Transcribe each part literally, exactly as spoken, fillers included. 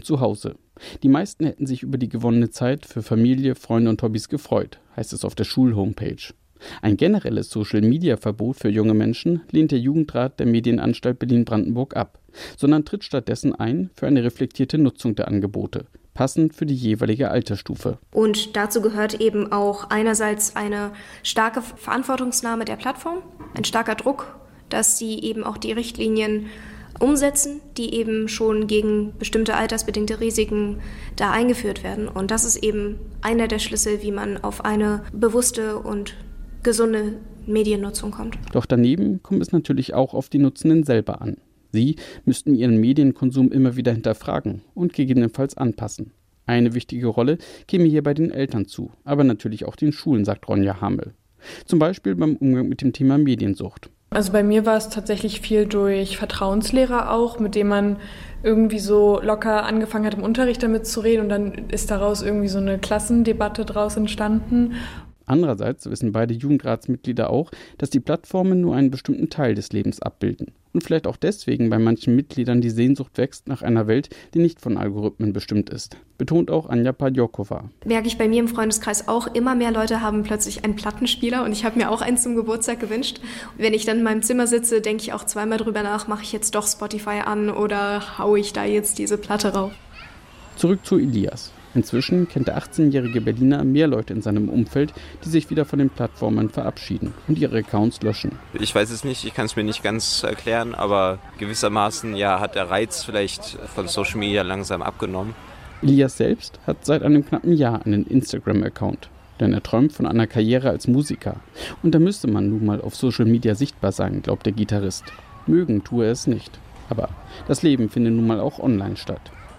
zu Hause. Die meisten hätten sich über die gewonnene Zeit für Familie, Freunde und Hobbys gefreut, heißt es auf der Schulhomepage. Ein generelles Social-Media-Verbot für junge Menschen lehnt der Jugendrat der Medienanstalt Berlin-Brandenburg ab, sondern tritt stattdessen ein für eine reflektierte Nutzung der Angebote, passend für die jeweilige Altersstufe. Und dazu gehört eben auch einerseits eine starke Verantwortungsnahme der Plattform, ein starker Druck, dass sie eben auch die Richtlinien umsetzen, die eben schon gegen bestimmte altersbedingte Risiken da eingeführt werden. Und das ist eben einer der Schlüssel, wie man auf eine bewusste und gesunde Mediennutzung kommt. Doch daneben kommt es natürlich auch auf die Nutzenden selber an. Sie müssten ihren Medienkonsum immer wieder hinterfragen und gegebenenfalls anpassen. Eine wichtige Rolle käme hier bei den Eltern zu, aber natürlich auch den Schulen, sagt Ronja Hamel. Zum Beispiel beim Umgang mit dem Thema Mediensucht. Also bei mir war es tatsächlich viel durch Vertrauenslehrer auch, mit dem man irgendwie so locker angefangen hat, im Unterricht damit zu reden und dann ist daraus irgendwie so eine Klassendebatte draus entstanden. Andererseits wissen beide Jugendratsmitglieder auch, dass die Plattformen nur einen bestimmten Teil des Lebens abbilden. Und vielleicht auch deswegen bei manchen Mitgliedern die Sehnsucht wächst nach einer Welt, die nicht von Algorithmen bestimmt ist. Betont auch Anja Padjokova. Merke ich bei mir im Freundeskreis auch, immer mehr Leute haben plötzlich einen Plattenspieler und ich habe mir auch einen zum Geburtstag gewünscht. Wenn ich dann in meinem Zimmer sitze, denke ich auch zweimal drüber nach, mache ich jetzt doch Spotify an oder haue ich da jetzt diese Platte rauf. Zurück zu Elias. Inzwischen kennt der achtzehnjährige Berliner mehr Leute in seinem Umfeld, die sich wieder von den Plattformen verabschieden und ihre Accounts löschen. Ich weiß es nicht, ich kann es mir nicht ganz erklären, aber gewissermaßen ja, hat der Reiz vielleicht von Social Media langsam abgenommen. Elias selbst hat seit einem knappen Jahr einen Instagram-Account, denn er träumt von einer Karriere als Musiker. Und da müsste man nun mal auf Social Media sichtbar sein, glaubt der Gitarrist. Mögen tue er es nicht, aber das Leben findet nun mal auch online statt.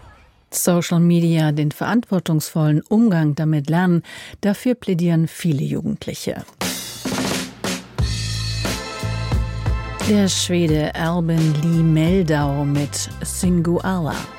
Social Media, den verantwortungsvollen Umgang damit lernen, dafür plädieren viele Jugendliche. Der Schwede Albin Lee Meldau mit Singoalla.